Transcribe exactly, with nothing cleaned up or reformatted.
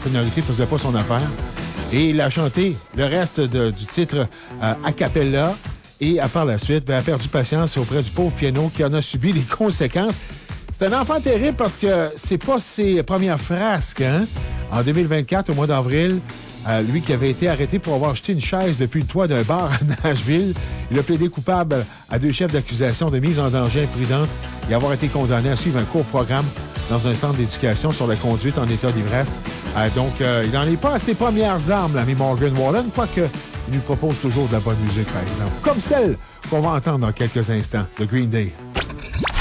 sonorité ne faisait pas son affaire. Et il a chanté le reste de, du titre euh, a cappella. Et à par la suite, ben, a perdu patience auprès du pauvre piano qui en a subi les conséquences. C'est un enfant terrible parce que c'est pas ses premières frasques. Hein? En deux mille vingt-quatre, au mois d'avril, euh, lui qui avait été arrêté pour avoir jeté une chaise depuis le toit d'un bar à Nashville, il a plaidé coupable à deux chefs d'accusation de mise en danger imprudente et avoir été condamné à suivre un court programme dans un centre d'éducation sur la conduite en état d'ivresse. Euh, donc, euh, il n'en est pas à ses premières armes, l'ami Morgan Wallen, quoique il nous propose toujours de la bonne musique, par exemple, comme celle qu'on va entendre dans quelques instants de Green Day.